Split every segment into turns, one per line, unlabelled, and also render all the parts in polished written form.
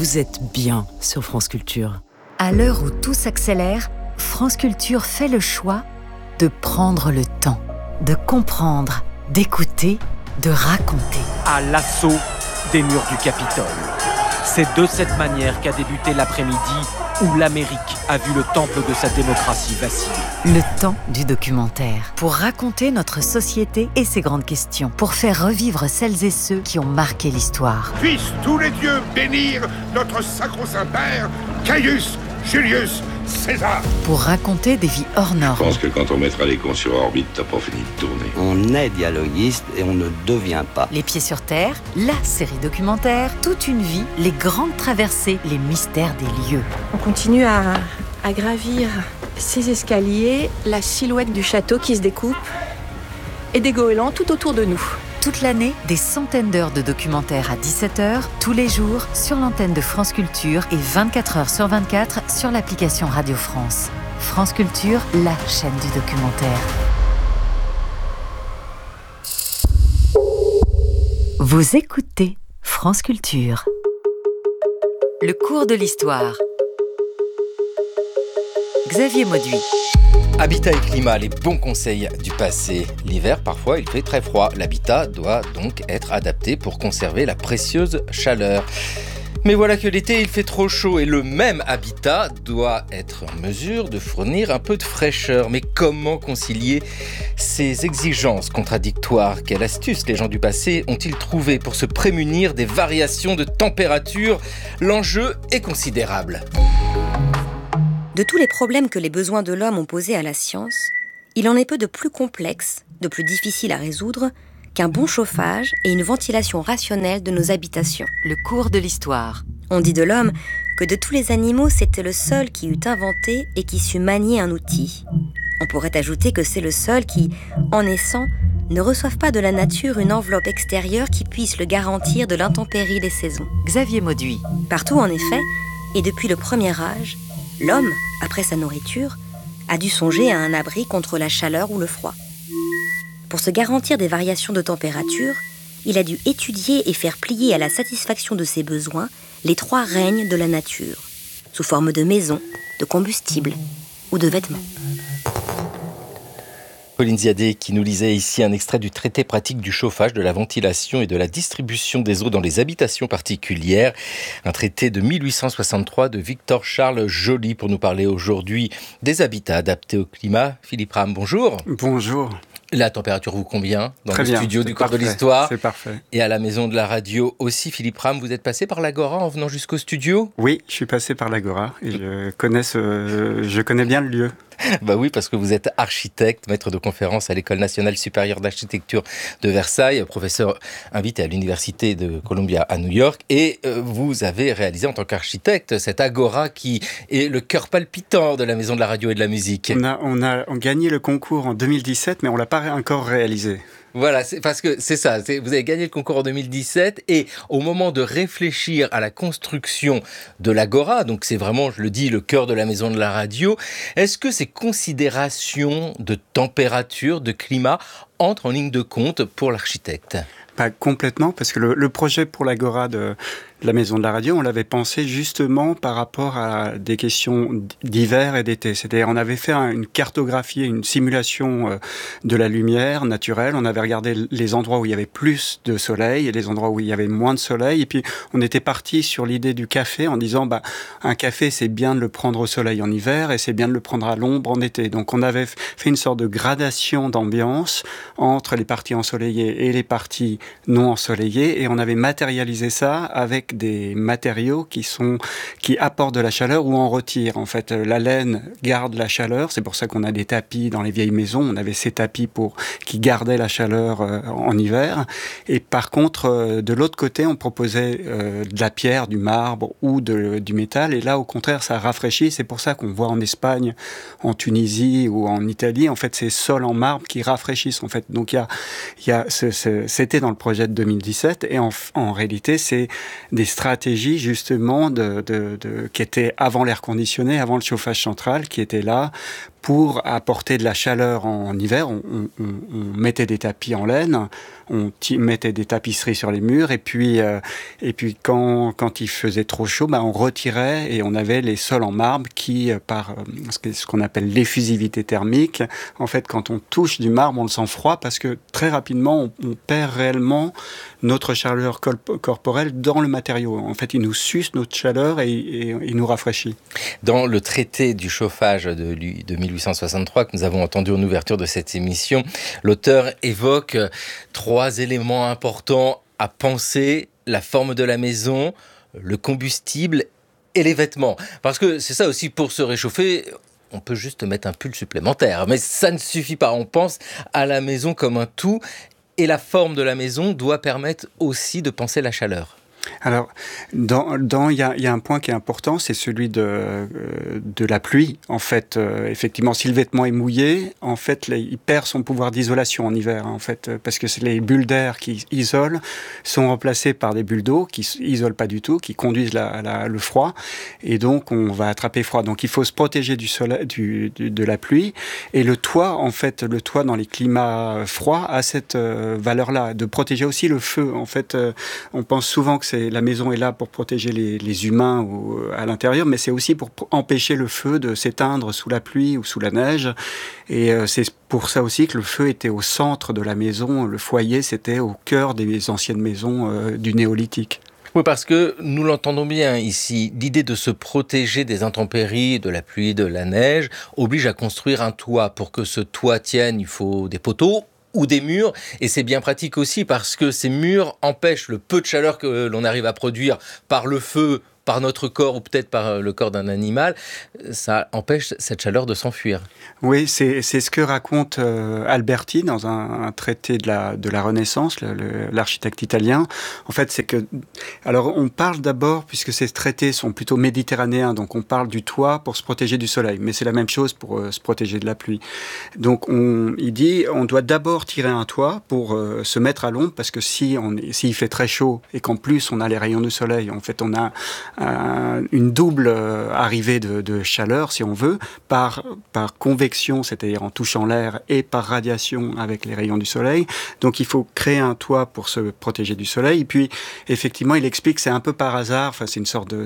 Vous êtes bien sur France Culture.
À l'heure où tout s'accélère, France Culture fait le choix de prendre le temps, de comprendre, d'écouter, de raconter.
À l'assaut des murs du Capitole. C'est de cette manière qu'a débuté l'après-midi où l'Amérique a vu le temple de sa démocratie vaciller.
Le temps du documentaire. Pour raconter notre société et ses grandes questions. Pour faire revivre celles et ceux qui ont marqué l'histoire.
Puissent tous les dieux bénir notre sacro-saint père, Caius Julius César.
Pour raconter des vies hors normes.
Je pense que quand on mettra les cons sur orbite, t'as pas fini de tourner.
On est dialoguiste et on ne devient pas.
Les pieds sur terre, la série documentaire, toute une vie, les grandes traversées, les mystères des lieux.
On continue à gravir ces escaliers, la silhouette du château qui se découpe et des goélands tout autour de nous.
Toute l'année, des centaines d'heures de documentaires à 17h, tous les jours, sur l'antenne de France Culture et 24h sur 24 sur l'application Radio France. France Culture, la chaîne du documentaire. Vous écoutez France Culture. Le cours de l'histoire. Xavier Mauduit.
Habitat et climat, les bons conseils du passé. L'hiver, parfois, il fait très froid. L'habitat doit donc être adapté pour conserver la précieuse chaleur. Mais voilà que l'été, il fait trop chaud et le même habitat doit être en mesure de fournir un peu de fraîcheur. Mais comment concilier ces exigences contradictoires? Quelle astuce les gens du passé ont-ils trouvé pour se prémunir des variations de température? L'enjeu est considérable.
De tous les problèmes que les besoins de l'homme ont posés à la science, il en est peu de plus complexes, de plus difficiles à résoudre, qu'un bon chauffage et une ventilation rationnelle de nos habitations.
Le cours de l'histoire.
On dit de l'homme que de tous les animaux, c'était le seul qui eût inventé et qui sut manier un outil. On pourrait ajouter que c'est le seul qui, en naissant, ne reçoive pas de la nature une enveloppe extérieure qui puisse le garantir de l'intempérie des saisons.
Xavier Mauduit.
Partout, en effet, et depuis le premier âge, l'homme, après sa nourriture, a dû songer à un abri contre la chaleur ou le froid. Pour se garantir des variations de température, il a dû étudier et faire plier à la satisfaction de ses besoins les trois règnes de la nature, sous forme de maisons, de combustible ou de vêtements.
Pauline Ziadé qui nous lisait ici un extrait du traité pratique du chauffage, de la ventilation et de la distribution des eaux dans les habitations particulières. Un traité de 1863 de Victor Charles Joly pour nous parler aujourd'hui des habitats adaptés au climat. Philippe Ram, bonjour.
Bonjour.
La température vous convient dans
Très
le
bien,
studio du cours de
parfait,
l'histoire.
C'est parfait.
Et à la maison de la radio aussi. Philippe Ram, vous êtes passé par l'Agora en venant jusqu'au studio?
Oui, je suis passé par l'Agora et je connais bien le lieu.
Bah oui, parce que vous êtes architecte, maître de conférence à l'École nationale supérieure d'architecture de Versailles, professeur invité à l'Université de Columbia à New York, et vous avez réalisé en tant qu'architecte cette Agora qui est le cœur palpitant de la Maison de la radio et de la musique.
On a gagné le concours en 2017, mais on l'a pas encore réalisé.
Voilà, c'est parce que c'est ça, vous avez gagné le concours en 2017 et au moment de réfléchir à la construction de l'Agora, donc c'est vraiment, je le dis, le cœur de la maison de la radio, est-ce que ces considérations de température, de climat entrent en ligne de compte pour l'architecte ?
Pas complètement, parce que le projet pour l'Agora de la Maison de la Radio, on l'avait pensé justement par rapport à des questions d'hiver et d'été. C'est-à-dire, on avait fait une cartographie, une simulation de la lumière naturelle. On avait regardé les endroits où il y avait plus de soleil et les endroits où il y avait moins de soleil. Et puis, on était parti sur l'idée du café en disant, un café, c'est bien de le prendre au soleil en hiver et c'est bien de le prendre à l'ombre en été. Donc, on avait fait une sorte de gradation d'ambiance entre les parties ensoleillées et les parties non ensoleillées. Et on avait matérialisé ça avec des matériaux qui apportent de la chaleur ou en retirent. En fait, la laine garde la chaleur. C'est pour ça qu'on a des tapis dans les vieilles maisons. On avait ces tapis qui gardaient la chaleur en hiver. Et par contre, de l'autre côté, on proposait de la pierre, du marbre ou du métal. Et là, au contraire, ça rafraîchit. C'est pour ça qu'on voit en Espagne, en Tunisie ou en Italie, en fait, ces sols en marbre qui rafraîchissent. En fait, fait. Donc c'était dans le projet de 2017 et en réalité c'est des stratégies justement qui étaient avant l'air conditionné, avant le chauffage central, qui étaient là pour apporter de la chaleur en hiver. On mettait des tapis en laine, on mettait des tapisseries sur les murs, et puis quand il faisait trop chaud, on retirait et on avait les sols en marbre qui, par ce qu'on appelle l'effusivité thermique, en fait, quand on touche du marbre, on le sent froid parce que très rapidement, on perd réellement notre chaleur corporelle dans le matériau. En fait, il nous suce notre chaleur et il nous rafraîchit.
Dans le traité du chauffage de 1863 que nous avons entendu en ouverture de cette émission, l'auteur évoque 3 éléments importants à penser: la forme de la maison, le combustible et les vêtements. Parce que c'est ça aussi, pour se réchauffer, on peut juste mettre un pull supplémentaire. Mais ça ne suffit pas. On pense à la maison comme un tout. Et la forme de la maison doit permettre aussi de penser la chaleur.
Alors, il y a un point qui est important, c'est celui de la pluie. En fait, effectivement, si le vêtement est mouillé, en fait, il perd son pouvoir d'isolation en hiver, en fait, parce que les bulles d'air qui isolent sont remplacées par des bulles d'eau qui isolent pas du tout, qui conduisent le froid, et donc on va attraper froid. Donc, il faut se protéger du soleil, de la pluie. Et le toit, en fait, dans les climats froids a cette valeur-là, de protéger aussi le feu. En fait, on pense souvent que la maison est là pour protéger les humains à l'intérieur, mais c'est aussi pour empêcher le feu de s'éteindre sous la pluie ou sous la neige. Et c'est pour ça aussi que le feu était au centre de la maison. Le foyer, c'était au cœur des anciennes maisons du néolithique.
Oui, parce que nous l'entendons bien ici, l'idée de se protéger des intempéries, de la pluie, de la neige, oblige à construire un toit. Pour que ce toit tienne, il faut des poteaux ou des murs, et c'est bien pratique aussi parce que ces murs empêchent le peu de chaleur que l'on arrive à produire par le feu, par notre corps ou peut-être par le corps d'un animal, ça empêche cette chaleur de s'enfuir.
Oui, c'est ce que raconte Alberti dans un traité de la Renaissance, l'architecte italien. En fait, c'est que... Alors, on parle d'abord, puisque ces traités sont plutôt méditerranéens, donc on parle du toit pour se protéger du soleil, mais c'est la même chose pour se protéger de la pluie. Donc, il dit, on doit d'abord tirer un toit pour se mettre à l'ombre, parce que s'il fait très chaud et qu'en plus on a les rayons du soleil, en fait, on a une double arrivée de chaleur, si on veut, par convection, c'est-à-dire en touchant l'air, et par radiation avec les rayons du soleil. Donc il faut créer un toit pour se protéger du soleil. Et puis effectivement, il explique que c'est un peu par hasard, enfin c'est une sorte de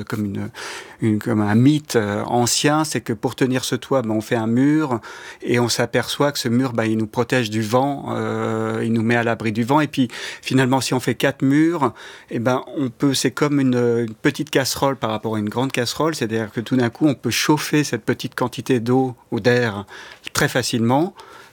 comme un mythe ancien, c'est que pour tenir ce toit, on fait un mur et on s'aperçoit que ce mur, il nous protège du vent, il nous met à l'abri du vent. Et puis finalement, si on fait 4 murs, c'est comme une petite casserole par rapport à une grande casserole, c'est-à-dire que tout d'un coup, on peut chauffer cette petite quantité d'eau ou d'air très facilement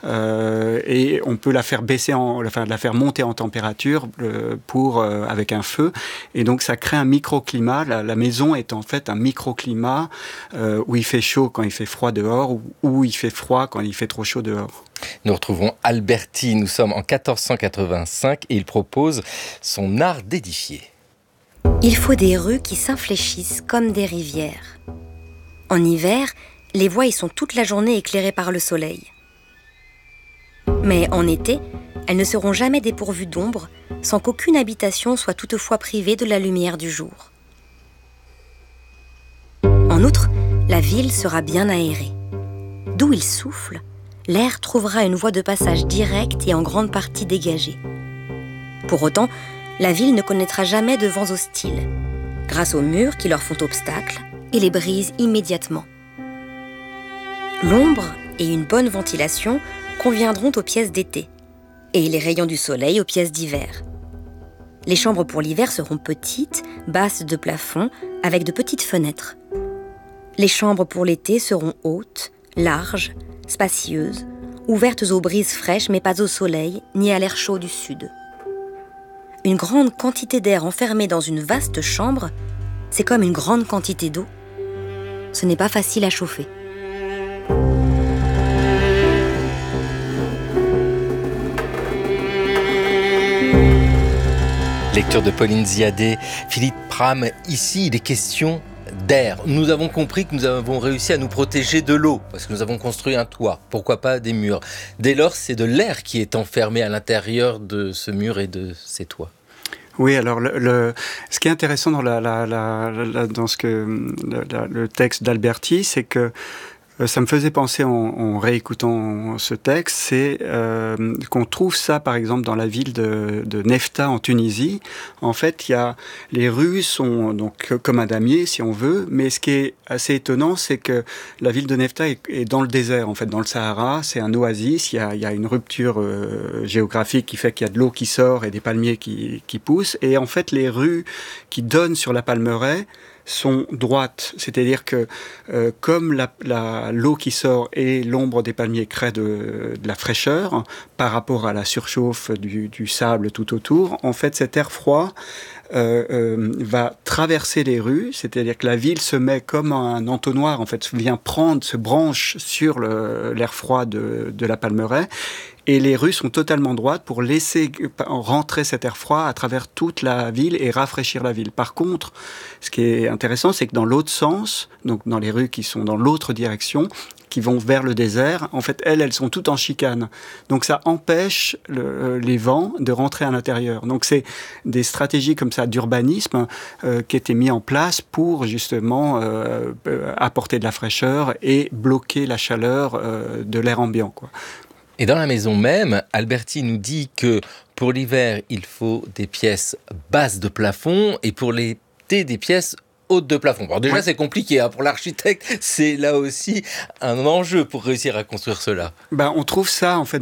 et on peut la faire la faire monter en température avec un feu. Et donc, ça crée un microclimat. La maison est en fait un microclimat où il fait chaud quand il fait froid dehors ou où il fait froid quand il fait trop chaud dehors.
Nous retrouvons Alberti, nous sommes en 1485 et il propose son art d'édifier.
Il faut des rues qui s'infléchissent comme des rivières. En hiver, les voies y sont toute la journée éclairées par le soleil. Mais en été, elles ne seront jamais dépourvues d'ombre, sans qu'aucune habitation soit toutefois privée de la lumière du jour. En outre, la ville sera bien aérée. D'où il souffle, l'air trouvera une voie de passage directe et en grande partie dégagée. Pour autant, la ville ne connaîtra jamais de vents hostiles, grâce aux murs qui leur font obstacle et les brisent immédiatement. L'ombre et une bonne ventilation conviendront aux pièces d'été, et les rayons du soleil aux pièces d'hiver. Les chambres pour l'hiver seront petites, basses de plafond, avec de petites fenêtres. Les chambres pour l'été seront hautes, larges, spacieuses, ouvertes aux brises fraîches mais pas au soleil, ni à l'air chaud du sud. Une grande quantité d'air enfermé dans une vaste chambre, c'est comme une grande quantité d'eau. Ce n'est pas facile à chauffer.
Lecture de Pauline Ziadé. Philippe Pram, ici il est question d'air. Nous avons compris que nous avons réussi à nous protéger de l'eau, parce que nous avons construit un toit, pourquoi pas des murs. Dès lors, c'est de l'air qui est enfermé à l'intérieur de ce mur et de ces toits.
Oui, alors ce qui est intéressant dans le texte d'Alberti, c'est que ça me faisait penser en réécoutant ce texte, c'est qu'on trouve ça par exemple dans la ville de Nefta en Tunisie. En fait, les rues sont donc comme un damier si on veut, mais ce qui est assez étonnant, c'est que la ville de Nefta est dans le désert, en fait, dans le Sahara. C'est un oasis, il y a une rupture géographique qui fait qu'il y a de l'eau qui sort et des palmiers qui poussent. Et en fait, les rues qui donnent sur la Palmeraie sont droites, c'est-à-dire que comme l'eau qui sort et l'ombre des palmiers créent de la fraîcheur par rapport à la surchauffe du sable tout autour, en fait cet air froid va traverser les rues, c'est-à-dire que la ville se met comme un entonnoir, en fait, se branche sur l'air froid de la Palmeraie. Et les rues sont totalement droites pour laisser rentrer cet air froid à travers toute la ville et rafraîchir la ville. Par contre, ce qui est intéressant, c'est que dans l'autre sens, donc dans les rues qui sont dans l'autre direction, qui vont vers le désert, en fait, elles sont toutes en chicane. Donc ça empêche les vents de rentrer à l'intérieur. Donc c'est des stratégies comme ça d'urbanisme qui étaient mises en place pour justement apporter de la fraîcheur et bloquer la chaleur de l'air ambiant, quoi.
Et dans la maison même, Alberti nous dit que pour l'hiver, il faut des pièces basses de plafond et pour l'été, des pièces hautes de plafond. Alors déjà, c'est compliqué. Pour l'architecte, c'est là aussi un enjeu pour réussir à construire cela.
On trouve ça, en fait,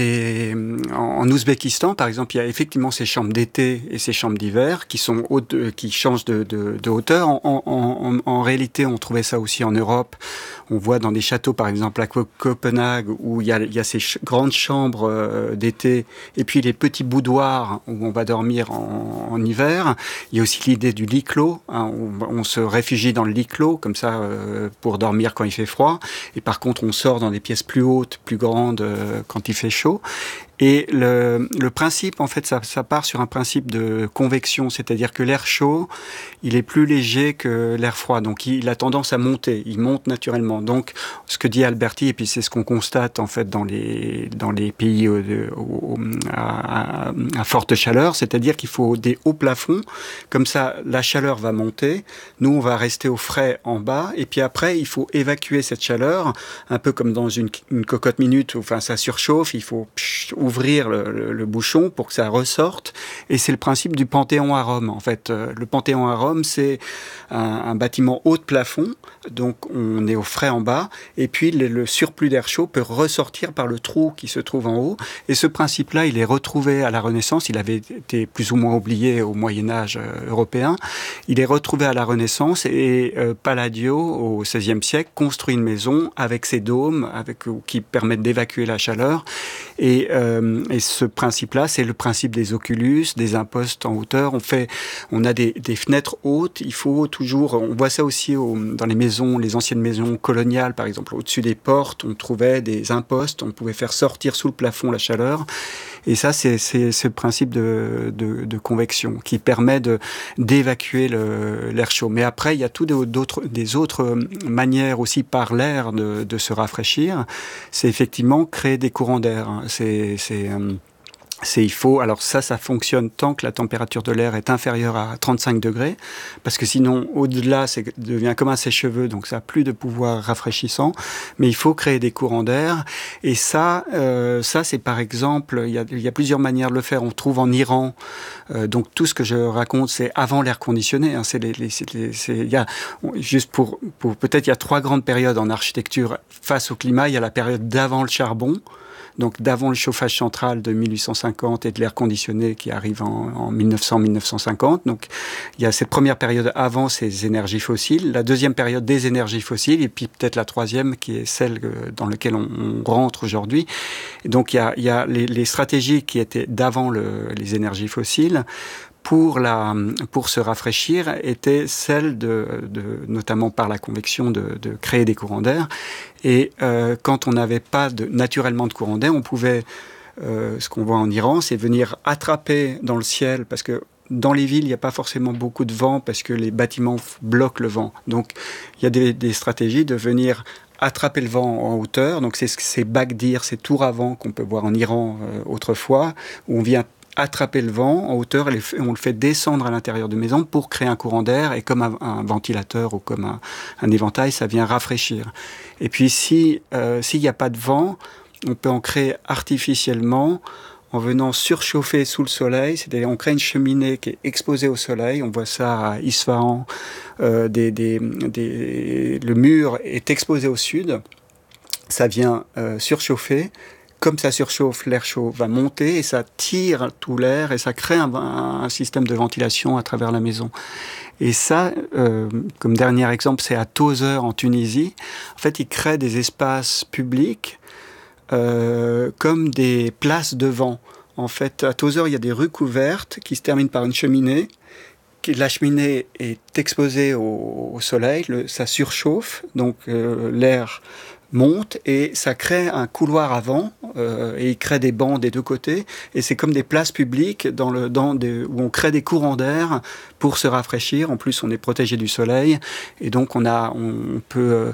en Ouzbékistan, par exemple, il y a effectivement ces chambres d'été et ces chambres d'hiver qui sont hautes, qui changent de hauteur. En réalité, on trouvait ça aussi en Europe. On voit dans des châteaux, par exemple, à Copenhague, où il y a ces grandes chambres d'été et puis les petits boudoirs où on va dormir en hiver. Il y a aussi l'idée du lit clos. On se réfugie dans le lit clos, comme ça, pour dormir quand il fait froid. Et par contre, on sort dans des pièces plus hautes, plus grandes, quand il fait chaud. Et le principe, en fait, ça part sur un principe de convection, c'est-à-dire que l'air chaud, il est plus léger que l'air froid, donc il a tendance à monter, il monte naturellement. Donc, ce que dit Alberti, et puis c'est ce qu'on constate en fait dans les pays à forte chaleur, c'est-à-dire qu'il faut des hauts plafonds, comme ça la chaleur va monter, nous on va rester au frais en bas, et puis après il faut évacuer cette chaleur, un peu comme dans une cocotte minute, enfin ça surchauffe, il faut ouvrir le bouchon pour que ça ressorte, et c'est le principe du Panthéon à Rome. En fait, le Panthéon à Rome, c'est un bâtiment haut de plafond, donc on est au frais en bas, et puis le surplus d'air chaud peut ressortir par le trou qui se trouve en haut, et ce principe-là, il est retrouvé à la Renaissance, il avait été plus ou moins oublié au Moyen-Âge européen, il est retrouvé à la Renaissance, et Palladio, au XVIe siècle, construit une maison avec ses dômes, qui permettent d'évacuer la chaleur, et ce principe-là, c'est le principe des oculus, des impostes en hauteur. On a des fenêtres hautes. Il faut toujours, on voit ça aussi dans les maisons, les anciennes maisons coloniales, par exemple, au-dessus des portes, on trouvait des impostes. On pouvait faire sortir sous le plafond la chaleur. Et ça, c'est ce principe de convection qui permet d'évacuer l'air chaud. Mais après, il y a des autres manières aussi par l'air de se rafraîchir. C'est effectivement créer des courants d'air. Alors ça fonctionne tant que la température de l'air est inférieure à 35 degrés, parce que sinon, au-delà, ça devient comme un sèche-cheveux, donc ça n'a plus de pouvoir rafraîchissant, mais il faut créer des courants d'air, et ça c'est par exemple, il y a plusieurs manières de le faire, on trouve en Iran, donc tout ce que je raconte, c'est avant l'air conditionné, hein, juste pour peut-être, il y a 3 grandes périodes en architecture face au climat. Il y a la période d'avant le charbon, donc d'avant le chauffage central de 1850 et de l'air conditionné qui arrive en 1900-1950. Donc il y a cette première période avant ces énergies fossiles, la deuxième période des énergies fossiles, et puis peut-être la troisième qui est celle dans laquelle on rentre aujourd'hui. Et donc il y a les stratégies qui étaient d'avant les énergies fossiles. Pour se rafraîchir, était celle notamment par la convection, de créer des courants d'air. Et quand on n'avait pas naturellement de courant d'air, on pouvait, ce qu'on voit en Iran, c'est venir attraper dans le ciel, parce que dans les villes, il n'y a pas forcément beaucoup de vent parce que les bâtiments bloquent le vent. Donc, il y a des stratégies de venir attraper le vent en hauteur. Donc, c'est ces bagdir, ces tours à vent qu'on peut voir en Iran autrefois, où on vient attraper le vent en hauteur et on le fait descendre à l'intérieur de maison pour créer un courant d'air, et comme un ventilateur ou comme un éventail, ça vient rafraîchir. Et puis, s'il n'y a pas de vent, on peut en créer artificiellement en venant surchauffer sous le soleil, c'est-à-dire on crée une cheminée qui est exposée au soleil, on voit ça à Isfahan, le mur est exposé au sud, ça vient surchauffer, comme ça surchauffe, l'air chaud va monter et ça tire tout l'air et ça crée un système de ventilation à travers la maison. Et ça, comme dernier exemple, c'est à Tozeur en Tunisie. En fait, ils créent des espaces publics comme des places de vent. En fait, à Tozeur, il y a des rues couvertes qui se terminent par une cheminée. La cheminée est exposée au soleil, ça surchauffe, donc l'air monte et ça crée un couloir à vent et il crée des bancs des deux côtés et c'est comme des places publiques où on crée des courants d'air pour se rafraîchir. En plus, on est protégé du soleil et donc on peut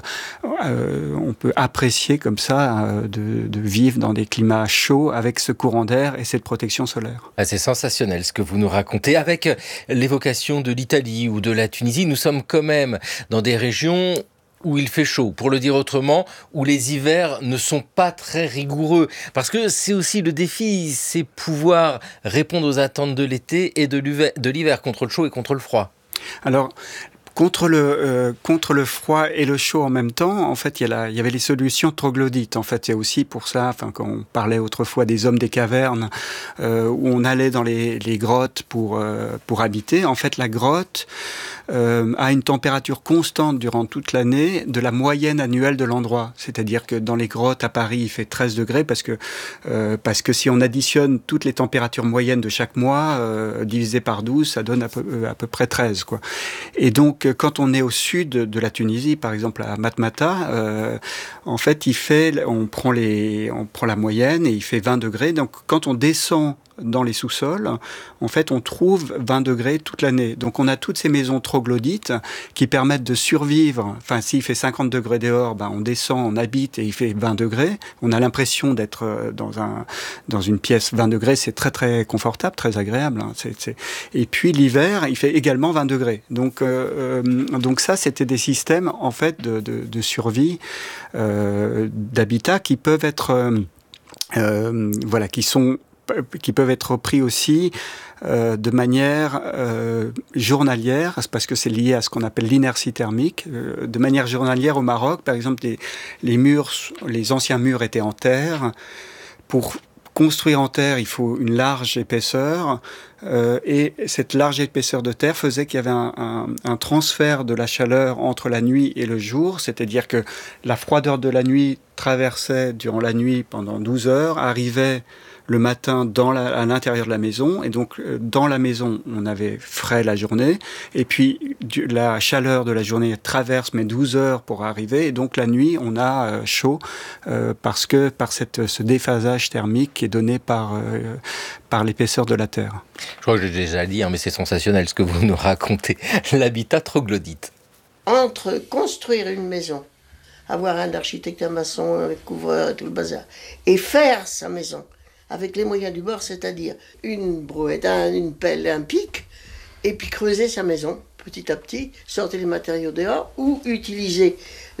apprécier comme ça de vivre dans des climats chauds avec ce courant d'air et cette protection solaire.
Ah, c'est sensationnel ce que vous nous racontez. Avec l'évocation de l'Italie ou de la Tunisie, nous sommes quand même dans des régions où il fait chaud, pour le dire autrement, où les hivers ne sont pas très rigoureux. Parce que c'est aussi le défi, c'est pouvoir répondre aux attentes de l'été et de l'hiver, contre le chaud et contre le froid.
Alors, contre le froid et le chaud en même temps, en fait, il y avait les solutions troglodytes. En fait, c'est aussi pour ça, quand on parlait autrefois des hommes des cavernes, où on allait dans les grottes pour habiter. En fait, la grotte a une température constante durant toute l'année de la moyenne annuelle de l'endroit. C'est-à-dire que dans les grottes à Paris, il fait 13 degrés parce que si on additionne toutes les températures moyennes de chaque mois, divisé par 12, ça donne à peu près 13, quoi. Et donc, quand on est au sud de la Tunisie, par exemple à Matmata, en fait, on prend la moyenne et il fait 20 degrés. Donc, quand on descend dans les sous-sols, en fait, on trouve 20 degrés toute l'année. Donc, on a toutes ces maisons troglodytes qui permettent de survivre. Enfin, s'il fait 50 degrés dehors, on descend, on habite et il fait 20 degrés. On a l'impression d'être dans une pièce 20 degrés. C'est très, très confortable, très agréable. Et puis, l'hiver, il fait également 20 degrés. Donc ça, c'était des systèmes, en fait, de survie, d'habitat qui peuvent être, qui peuvent être pris aussi de manière journalière, parce que c'est lié à ce qu'on appelle l'inertie thermique. De manière journalière au Maroc, par exemple, les anciens murs étaient en terre. Pour construire en terre, il faut une large épaisseur, et cette large épaisseur de terre faisait qu'il y avait un transfert de la chaleur entre la nuit et le jour, c'est-à-dire que la froideur de la nuit traversait durant la nuit pendant 12 heures, arrivait le matin à l'intérieur de la maison, et donc dans la maison on avait frais la journée, et puis la chaleur de la journée traverse mais 12 heures pour arriver, et donc la nuit on a chaud par ce déphasage thermique qui est donné par l'épaisseur de la terre.
Je crois que j'ai déjà dit, mais c'est sensationnel ce que vous nous racontez, l'habitat troglodyte.
Entre construire une maison, avoir un architecte, un maçon, un couvreur et tout le bazar, et faire sa maison avec les moyens du bord, c'est-à-dire une brouette, une pelle, un pic, et puis creuser sa maison petit à petit, sortir les matériaux dehors, ou utiliser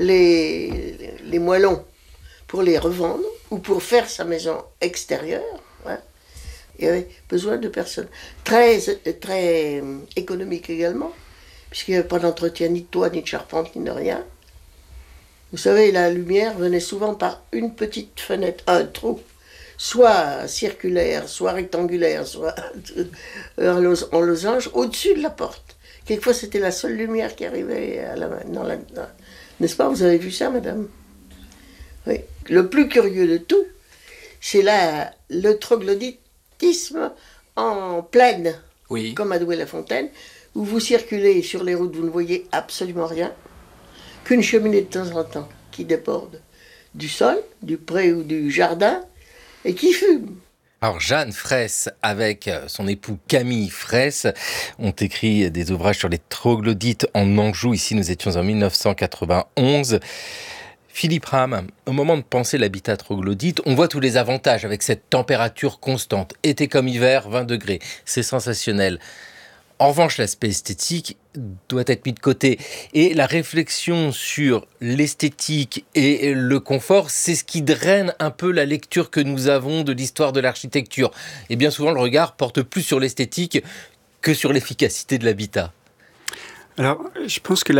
les moellons pour les revendre, ou pour faire sa maison extérieure. Ouais. Il y avait besoin de personnes. Très, très économique également, puisqu'il n'y avait pas d'entretien ni de toit, ni de charpente, ni de rien. Vous savez, la lumière venait souvent par une petite fenêtre, un trou, soit circulaire, soit rectangulaire, soit en losange, au-dessus de la porte. Quelquefois, c'était la seule lumière qui arrivait n'est-ce pas? Vous avez vu ça, madame? Oui. Le plus curieux de tout, c'est le troglodytisme en plaine, oui, comme à Douai-la-Fontaine, où vous circulez sur les routes, vous ne voyez absolument rien, qu'une cheminée de temps en temps qui déborde du sol, du pré ou du jardin, et qui fume.
Alors Jeanne Fraisse avec son époux Camille Fraisse ont écrit des ouvrages sur les troglodytes en Anjou. Ici, nous étions en 1991. Philippe Ram, au moment de penser l'habitat troglodyte, on voit tous les avantages avec cette température constante. Été comme hiver, 20 degrés, c'est sensationnel. En revanche, l'aspect esthétique doit être mis de côté. Et la réflexion sur l'esthétique et le confort, c'est ce qui draine un peu la lecture que nous avons de l'histoire de l'architecture. Et bien souvent, le regard porte plus sur l'esthétique que sur l'efficacité de l'habitat.
Alors, je pense que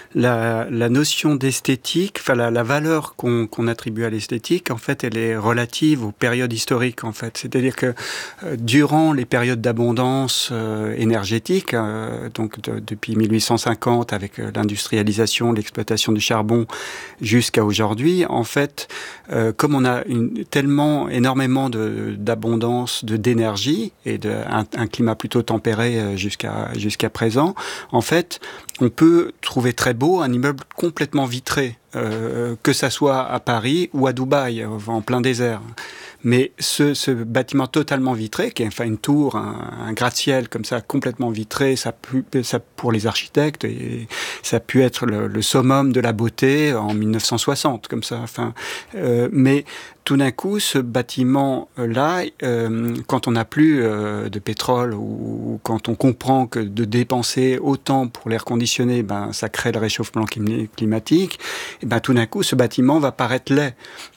la notion d'esthétique, enfin la valeur qu'on attribue à l'esthétique, en fait, elle est relative aux périodes historiques, en fait. C'est-à-dire que durant les périodes d'abondance énergétique, donc depuis 1850, avec l'industrialisation, l'exploitation du charbon, jusqu'à aujourd'hui, en fait, comme on a énormément d'abondance d'énergie et un climat plutôt tempéré jusqu'à présent, en fait, on peut trouver très beau un immeuble complètement vitré, que ça soit à Paris ou à Dubaï, en plein désert. Mais ce bâtiment totalement vitré, qui est enfin une tour, un gratte-ciel comme ça, complètement vitré, ça pour les architectes, et ça a pu être le summum de la beauté en 1960, comme ça. Enfin, mais tout d'un coup, ce bâtiment-là, quand on n'a plus de pétrole ou quand on comprend que de dépenser autant pour l'air conditionné, ça crée le réchauffement climatique, et tout d'un coup, ce bâtiment va paraître laid.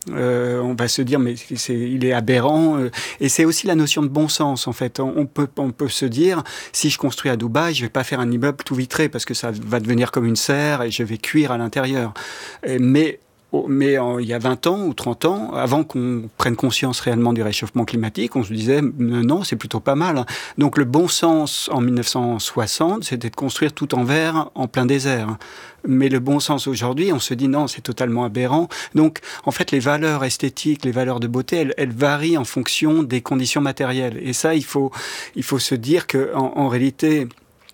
On va se dire, mais il est aberrant. Et c'est aussi la notion de bon sens, en fait. On peut se dire, si je construis à Dubaï, je vais pas faire un immeuble tout vitré parce que ça va devenir comme une serre et je vais cuire à l'intérieur. Mais il y a 20 ans ou 30 ans, avant qu'on prenne conscience réellement du réchauffement climatique, on se disait non, c'est plutôt pas mal. Donc le bon sens en 1960, c'était de construire tout en verre en plein désert. Mais le bon sens aujourd'hui, on se dit non, c'est totalement aberrant. Donc en fait, les valeurs esthétiques, les valeurs de beauté, elles varient en fonction des conditions matérielles. Et ça, il faut se dire que en réalité,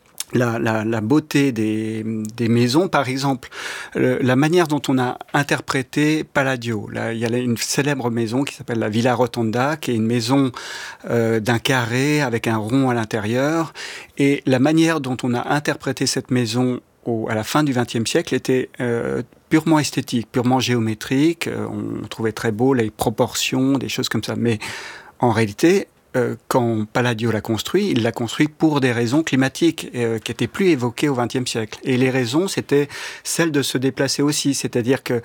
la beauté des maisons, par exemple, la manière dont on a interprété Palladio. Là, il y a une célèbre maison qui s'appelle la Villa Rotonda, qui est une maison d'un carré avec un rond à l'intérieur. Et la manière dont on a interprété cette maison à la fin du XXe siècle était purement esthétique, purement géométrique. On trouvait très beau les proportions, des choses comme ça. Mais en réalité, quand Palladio l'a construit, il l'a construit pour des raisons climatiques qui étaient plus évoquées au XXe siècle. Et les raisons, c'était celle de se déplacer aussi, c'est-à-dire que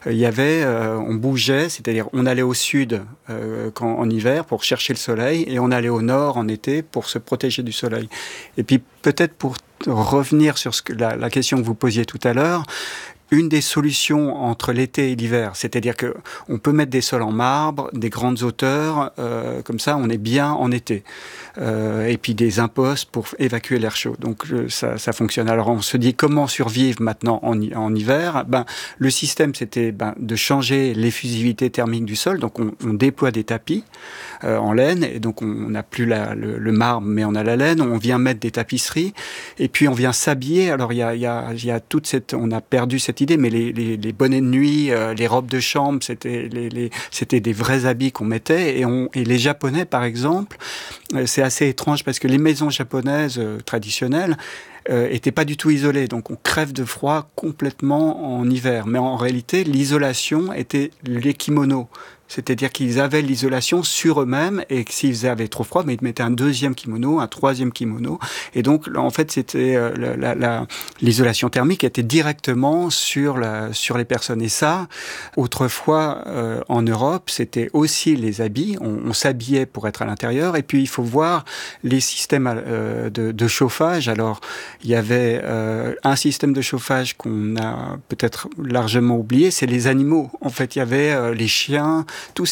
on bougeait, c'est-à-dire on allait au sud en hiver pour chercher le soleil et on allait au nord en été pour se protéger du soleil. Et puis peut-être pour revenir sur la question que vous posiez tout à l'heure, une des solutions entre l'été et l'hiver, c'est-à-dire que on peut mettre des sols en marbre, des grandes hauteurs, comme ça on est bien en été, et puis des impostes pour évacuer l'air chaud. Donc ça fonctionne. Alors on se dit comment survivre maintenant en hiver. Le système c'était de changer l'effusivité thermique du sol. Donc on déploie des tapis en laine, et donc on n'a plus le marbre, mais on a la laine. On vient mettre des tapisseries, et puis on vient s'habiller. Alors il y a toute on a perdu cette idée, mais les bonnets de nuit, les robes de chambre, c'était des vrais habits qu'on mettait. Et les Japonais, par exemple, c'est assez étrange parce que les maisons japonaises traditionnelles étaient pas du tout isolées. Donc on crève de froid complètement en hiver. Mais en réalité, l'isolation était les kimonos. C'est-à-dire qu'ils avaient l'isolation sur eux-mêmes, et que s'ils avaient trop froid, ils mettaient un deuxième kimono, un troisième kimono. Et donc, en fait, c'était l'isolation thermique était directement sur les personnes. Et ça, autrefois, en Europe, c'était aussi les habits. On s'habillait pour être à l'intérieur. Et puis, il faut voir les systèmes de chauffage. Alors, il y avait un système de chauffage qu'on a peut-être largement oublié, c'est les animaux. En fait, il y avait les chiens, tous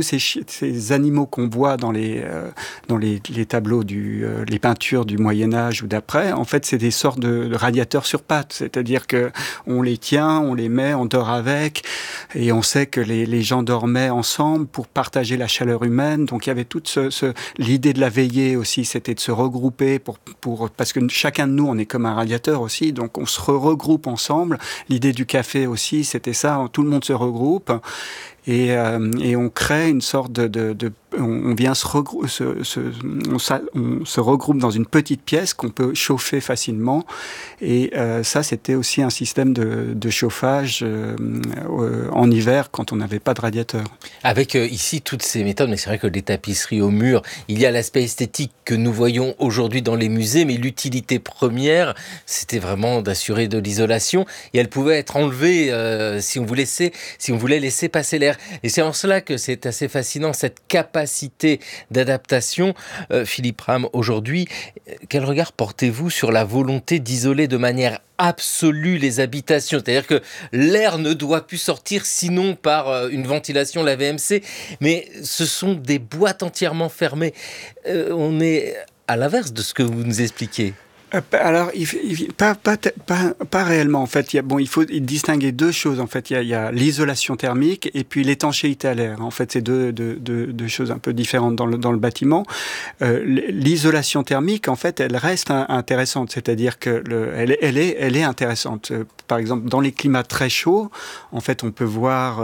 ces animaux qu'on voit dans les tableaux les peintures du Moyen-Âge ou d'après. En fait, c'est des sortes de radiateurs sur pattes. C'est-à-dire que on les tient, on les met, on dort avec, et on sait que les gens dormaient ensemble pour partager la chaleur humaine. Donc, il y avait toute l'idée de la veillée aussi, c'était de se regrouper parce que chacun de nous, on est comme un radiateur aussi. Donc, on se regroupe ensemble. L'idée du café aussi, c'était ça. Tout le monde se regroupe. Et on crée une sorte de on vient on se regroupe dans une petite pièce qu'on peut chauffer facilement. Et ça, c'était aussi un système de chauffage en hiver quand on n'avait pas de radiateur.
Avec ici toutes ces méthodes, mais c'est vrai que les tapisseries au mur, il y a l'aspect esthétique que nous voyons aujourd'hui dans les musées, mais l'utilité première, c'était vraiment d'assurer de l'isolation. Et elle pouvait être enlevée si on voulait laisser passer l'air. Et c'est en cela que c'est assez fascinant, cette capacité d'adaptation. Philippe Ram, aujourd'hui, quel regard portez-vous sur la volonté d'isoler de manière absolue les habitations? C'est-à-dire que l'air ne doit plus sortir sinon par une ventilation, la VMC, mais ce sont des boîtes entièrement fermées. On est à l'inverse de ce que vous nous expliquez.
Alors, pas réellement. En fait, il faut distinguer deux choses. En fait, il y a l'isolation thermique et puis l'étanchéité à l'air. En fait, c'est deux choses un peu différentes dans le bâtiment. L'isolation thermique, en fait, elle reste intéressante. C'est-à-dire que elle est intéressante. Par exemple, dans les climats très chauds, en fait, on peut voir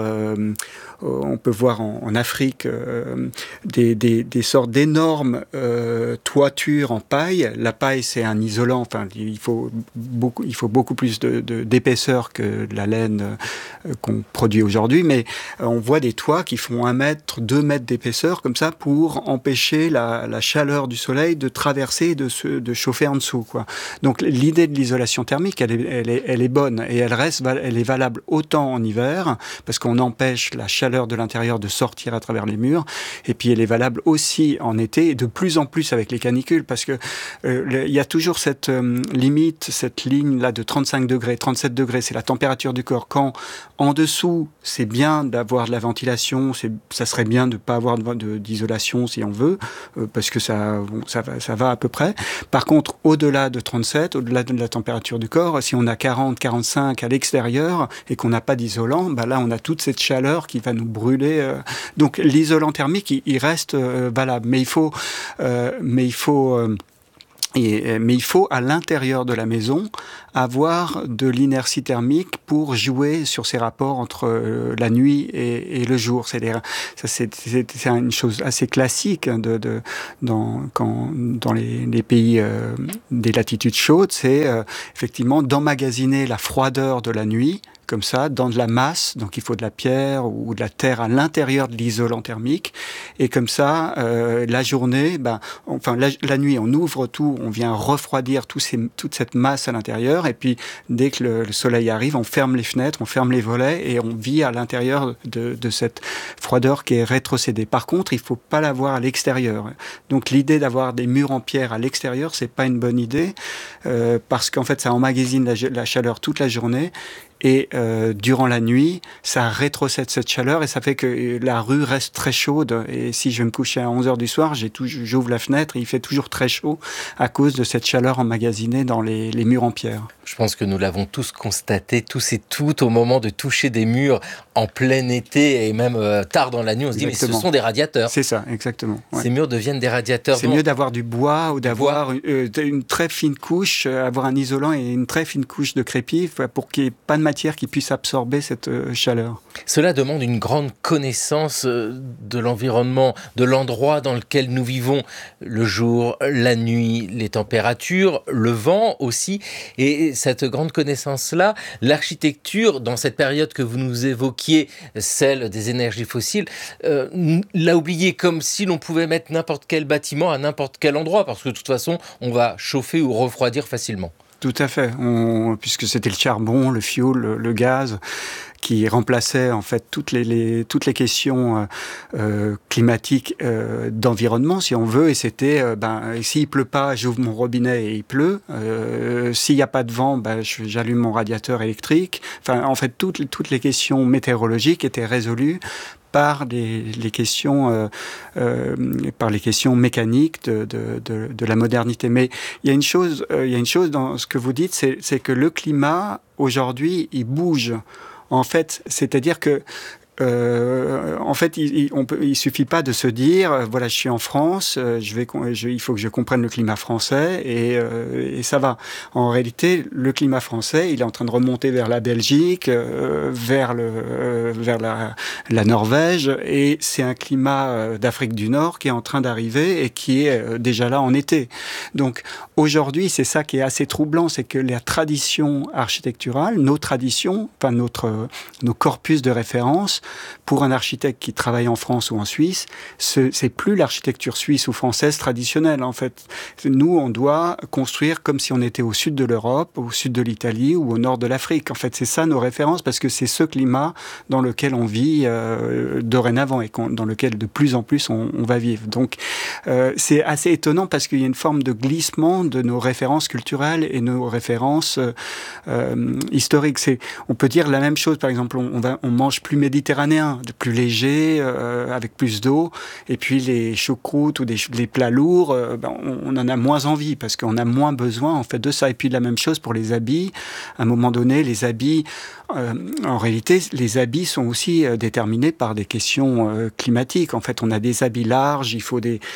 en Afrique des sortes d'énormes toitures en paille. La paille, c'est un isolant. Enfin, il faut beaucoup plus d'épaisseur que la laine qu'on produit aujourd'hui. Mais on voit des toits qui font 1 mètre, 2 mètres d'épaisseur, comme ça, pour empêcher la chaleur du soleil de traverser et de chauffer en dessous, quoi. Donc, l'idée de l'isolation thermique, elle est bonne et elle est valable autant en hiver, parce qu'on empêche la chaleur de l'intérieur de sortir à travers les murs, et puis elle est valable aussi en été, et de plus en plus avec les canicules, parce que il y a toujours cette limite, cette ligne là de 35 degrés, 37 degrés, c'est la température du corps. Quand en dessous, c'est bien d'avoir de la ventilation, ça serait bien de ne pas avoir d'isolation si on veut, parce que ça va à peu près. Par contre, au-delà de 37, au-delà de la température du corps, si on a 40, 45 à l'extérieur et qu'on n'a pas d'isolant, là on a toute cette chaleur qui va nous brûler. Donc l'isolant thermique, il reste valable, mais il faut à l'intérieur de la maison avoir de l'inertie thermique pour jouer sur ces rapports entre la nuit et le jour. C'est une chose assez classique dans les pays des latitudes chaudes, c'est effectivement d'emmagasiner la froideur de la nuit, comme ça, dans de la masse, donc il faut de la pierre ou de la terre à l'intérieur de l'isolant thermique, et comme ça, la journée, la nuit, on ouvre tout, on vient refroidir toute cette masse à l'intérieur, et puis dès que le soleil arrive, on ferme les fenêtres, on ferme les volets, et on vit à l'intérieur de cette froideur qui est rétrocédée. Par contre, il faut pas l'avoir à l'extérieur. Donc l'idée d'avoir des murs en pierre à l'extérieur, c'est pas une bonne idée, parce qu'en fait, ça emmagasine la chaleur toute la journée, et durant la nuit, ça rétrocède cette chaleur et ça fait que la rue reste très chaude. Et si je vais me coucher à 11h du soir, j'ouvre la fenêtre et il fait toujours très chaud à cause de cette chaleur emmagasinée dans les murs en pierre.
Je pense que nous l'avons tous constaté, tous et toutes, au moment de toucher des murs en plein été et même tard dans la nuit, on se dit mais ce sont des radiateurs.
C'est ça, exactement. Ouais.
Ces murs deviennent des radiateurs.
C'est mieux d'avoir du bois ou d'avoir une très fine couche, avoir un isolant et une très fine couche de crépi pour qu'il n'y ait pas de matière qui puisse absorber cette chaleur.
Cela demande une grande connaissance de l'environnement, de l'endroit dans lequel nous vivons, le jour, la nuit, les températures, le vent aussi. Et cette grande connaissance-là, l'architecture, dans cette période que vous nous évoquiez, celle des énergies fossiles, l'a oublié, comme si l'on pouvait mettre n'importe quel bâtiment à n'importe quel endroit, parce que de toute façon, on va chauffer ou refroidir facilement.
Tout à fait, puisque c'était le charbon, le fioul, le gaz, qui remplaçait en fait toutes les questions climatiques d'environnement, si on veut. Et c'était, s'il pleut pas, j'ouvre mon robinet et il pleut. S'il n'y a pas de vent, j'allume mon radiateur électrique. Enfin, en fait, toutes les questions météorologiques étaient résolues par les questions mécaniques de la modernité. Mais il y a une chose dans ce que vous dites, c'est que le climat aujourd'hui, il bouge. En fait, c'est-à-dire que en fait, il suffit pas de se dire, voilà, je suis en France, il faut que je comprenne le climat français et ça va. En réalité, le climat français, il est en train de remonter vers la Belgique, vers la Norvège, et c'est un climat d'Afrique du Nord qui est en train d'arriver et qui est déjà là en été. Donc aujourd'hui, c'est ça qui est assez troublant, c'est que la tradition architecturale, nos traditions, enfin nos corpus de référence, pour un architecte qui travaille en France ou en Suisse, c'est plus l'architecture suisse ou française traditionnelle. En fait, nous, on doit construire comme si on était au sud de l'Europe, au sud de l'Italie ou au nord de l'Afrique. En fait, c'est ça nos références, parce que c'est ce climat dans lequel on vit dorénavant et dans lequel de plus en plus on va vivre. Donc, c'est assez étonnant parce qu'il y a une forme de glissement de nos références culturelles et nos références historiques. On peut dire la même chose, par exemple, on mange plus méditerranéen, de plus léger, avec plus d'eau, et puis les choucroutes ou les plats lourds, on en a moins envie parce qu'on a moins besoin en fait de ça. Et puis la même chose pour les habits. À un moment donné, les habits, en réalité, les habits sont aussi déterminés par des questions climatiques. En fait, on a des habits larges, il faut des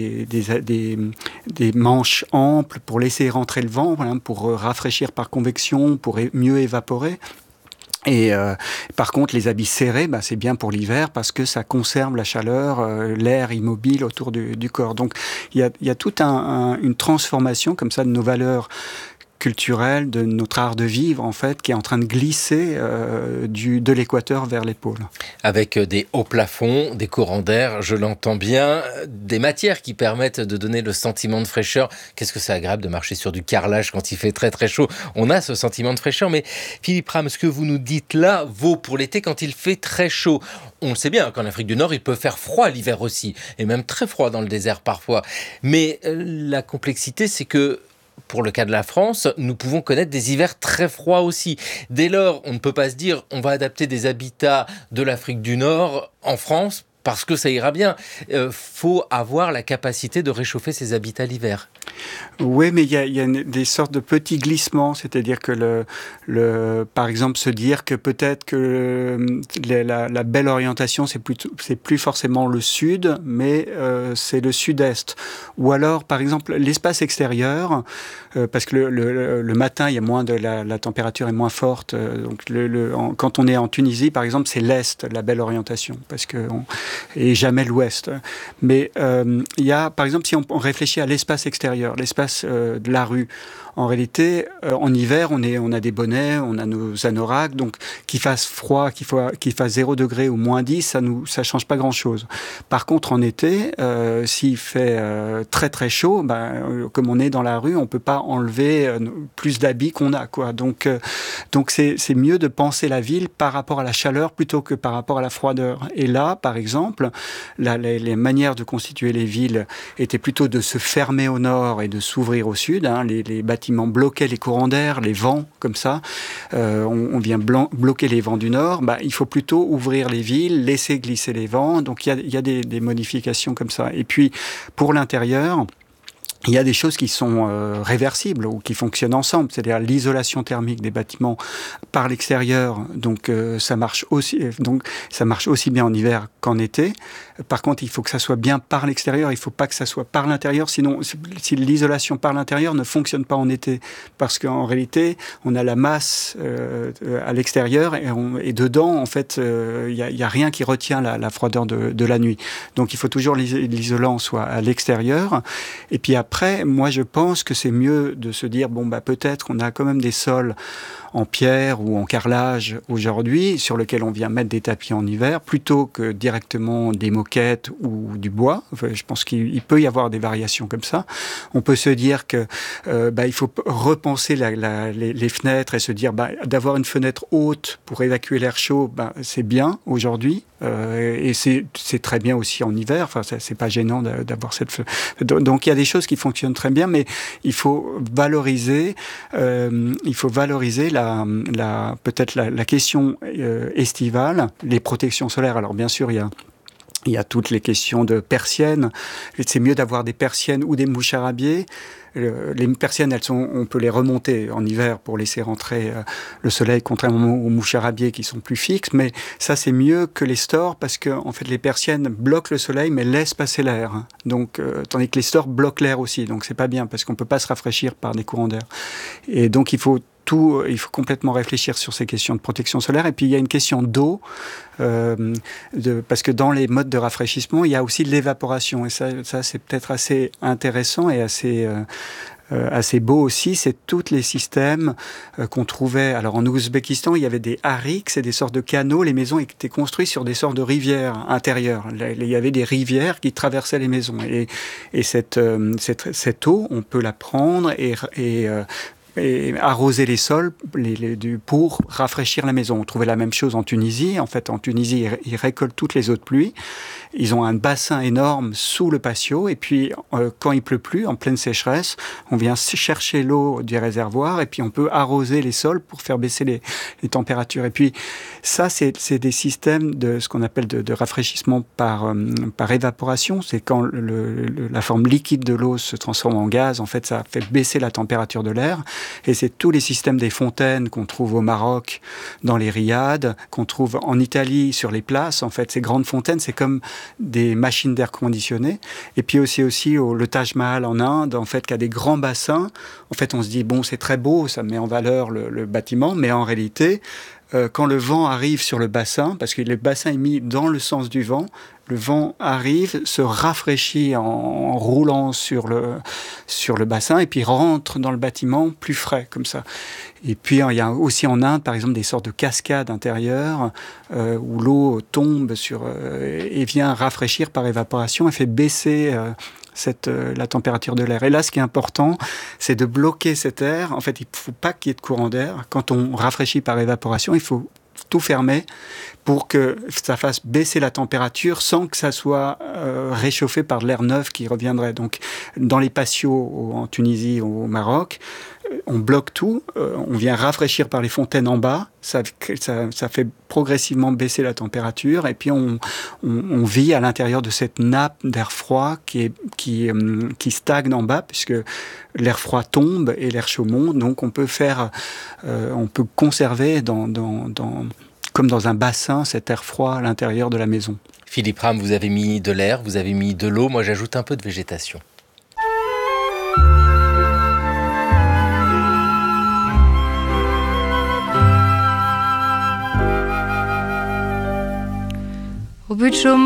manches amples pour laisser rentrer le vent, voilà, pour rafraîchir par convection, pour mieux évaporer. Et par contre, les habits serrés, c'est bien pour l'hiver parce que ça conserve la chaleur, l'air immobile autour du corps. Donc, il y a toute une transformation comme ça de nos valeurs culturelle, de notre art de vivre, en fait, qui est en train de glisser de l'équateur vers les pôles.
Avec des hauts plafonds, des courants d'air, je l'entends bien, des matières qui permettent de donner le sentiment de fraîcheur. Qu'est-ce que c'est agréable de marcher sur du carrelage quand il fait très très chaud. On a ce sentiment de fraîcheur, mais Philippe Ram, ce que vous nous dites là vaut pour l'été quand il fait très chaud. On le sait bien, qu'en Afrique du Nord, il peut faire froid l'hiver aussi, et même très froid dans le désert parfois. Mais la complexité, c'est que pour le cas de la France, nous pouvons connaître des hivers très froids aussi. Dès lors, on ne peut pas se dire on va adapter des habitats de l'Afrique du Nord en France parce que ça ira bien. Faut avoir la capacité de réchauffer ces habitats l'hiver.
Oui, mais il y a des sortes de petits glissements, c'est-à-dire que par exemple, se dire que peut-être que la belle orientation, c'est plus forcément le sud, mais c'est le sud-est. Ou alors, par exemple, l'espace extérieur, parce que le matin, il y a moins la température est moins forte. Donc, quand on est en Tunisie, par exemple, c'est l'est, la belle orientation, et jamais l'ouest. Mais il y a, par exemple, si on réfléchit à l'espace extérieur, l'espace de la rue. En réalité, en hiver, on a des bonnets, on a nos anoraks, donc qu'il fasse froid, qu'il fasse 0 degré ou moins 10, ça change pas grand-chose. Par contre, en été, s'il fait très très chaud, comme on est dans la rue, on peut pas enlever plus d'habits qu'on a, quoi. Donc c'est mieux de penser la ville par rapport à la chaleur plutôt que par rapport à la froideur. Et là, par exemple, les manières de constituer les villes étaient plutôt de se fermer au nord et de s'ouvrir au sud. Les bâtiments bloquaient les courants d'air, les vents, comme ça. On vient bloquer les vents du nord. Il faut plutôt ouvrir les villes, laisser glisser les vents. Donc il y a des modifications comme ça. Et puis, pour l'intérieur, il y a des choses qui sont réversibles ou qui fonctionnent ensemble, c'est-à-dire l'isolation thermique des bâtiments par l'extérieur. Donc ça marche aussi bien en hiver qu'en été. Par contre, il faut que ça soit bien par l'extérieur. Il ne faut pas que ça soit par l'intérieur. Sinon, si l'isolation par l'intérieur ne fonctionne pas en été, parce qu'en réalité, on a la masse à l'extérieur et dedans, en fait, il y a rien qui retient la froideur de la nuit. Donc, il faut toujours l'isolant soit à l'extérieur. Et puis après, moi, je pense que c'est mieux de se dire peut-être qu'on a quand même des sols en pierre ou en carrelage aujourd'hui, sur lequel on vient mettre des tapis en hiver, plutôt que directement des moquettes ou du bois. Enfin, je pense qu'il peut y avoir des variations comme ça. On peut se dire que il faut repenser les fenêtres et se dire d'avoir une fenêtre haute pour évacuer l'air chaud, c'est bien aujourd'hui. Et c'est très bien aussi en hiver. Enfin, c'est pas gênant d'avoir cette fenêtre. Donc il y a des choses qui fonctionnent très bien, mais il faut valoriser peut-être la question estivale, les protections solaires. Alors bien sûr, il y a Il y a toutes les questions de persiennes. C'est mieux d'avoir des persiennes ou des moucharabiés. Les persiennes, on peut les remonter en hiver pour laisser rentrer le soleil, contrairement aux moucharabiés qui sont plus fixes. Mais ça, c'est mieux que les stores parce que, en fait, les persiennes bloquent le soleil mais laissent passer l'air. Donc, tandis que les stores bloquent l'air aussi. Donc, c'est pas bien parce qu'on peut pas se rafraîchir par des courants d'air. Et donc, il faut complètement réfléchir sur ces questions de protection solaire. Et puis, il y a une question d'eau, parce que dans les modes de rafraîchissement, il y a aussi de l'évaporation. Et ça c'est peut-être assez intéressant et assez beau aussi. C'est tous les systèmes qu'on trouvait. Alors, en Ouzbékistan, il y avait des hariks, c'est des sortes de canaux. Les maisons étaient construites sur des sortes de rivières intérieures. Il y avait des rivières qui traversaient les maisons. Et cette eau, on peut la prendre et arroser les sols pour rafraîchir la maison. On trouvait la même chose en Tunisie. En fait, en Tunisie, ils récoltent toutes les eaux de pluie. Ils ont un bassin énorme sous le patio. Et puis, quand il pleut plus, en pleine sécheresse, on vient chercher l'eau du réservoir et puis on peut arroser les sols pour faire baisser les températures. Et puis, ça, c'est des systèmes de ce qu'on appelle de rafraîchissement par évaporation. C'est quand la forme liquide de l'eau se transforme en gaz. En fait, ça fait baisser la température de l'air. Et c'est tous les systèmes des fontaines qu'on trouve au Maroc, dans les riads, qu'on trouve en Italie, sur les places. En fait, ces grandes fontaines, c'est comme des machines d'air conditionné. Et puis aussi le Taj Mahal en Inde, en fait, qui a des grands bassins. En fait, on se dit, bon, c'est très beau, ça met en valeur le bâtiment, mais en réalité, quand le vent arrive sur le bassin, parce que le bassin est mis dans le sens du vent, le vent arrive, se rafraîchit en roulant sur le bassin et puis rentre dans le bâtiment plus frais, comme ça. Et puis, il y a aussi en Inde, par exemple, des sortes de cascades intérieures où l'eau tombe et vient rafraîchir par évaporation et fait baisser la température de l'air. Et là, ce qui est important, c'est de bloquer cet air. En fait, il ne faut pas qu'il y ait de courant d'air. Quand on rafraîchit par évaporation, il faut tout fermer pour que ça fasse baisser la température sans que ça soit réchauffé par de l'air neuf qui reviendrait. Donc, dans les patios en Tunisie ou au Maroc, on bloque tout, on vient rafraîchir par les fontaines en bas, ça fait progressivement baisser la température et puis on vit à l'intérieur de cette nappe d'air froid qui stagne en bas puisque l'air froid tombe et l'air chaud monte, donc on peut conserver comme dans un bassin cet air froid à l'intérieur de la maison.
Philippe Ram, vous avez mis de l'air, vous avez mis de l'eau, moi j'ajoute un peu de végétation.
Au but de chaud